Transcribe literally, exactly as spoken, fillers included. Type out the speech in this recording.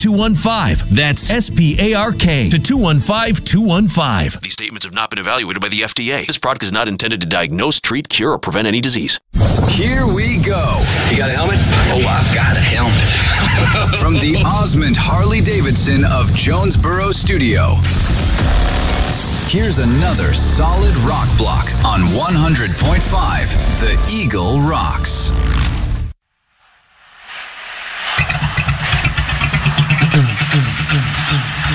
two one five. That's S P A R K to two one five, two one five. These statements have not been evaluated by the F D A. This product is not intended to diagnose, treat, cure, or prevent any disease. Here we go. You got a helmet? Oh, I've got a helmet. From the Osmond Harley-Davidson of Jonesboro Studio. Here's another solid rock block on one hundred point five The Eagle Rocks.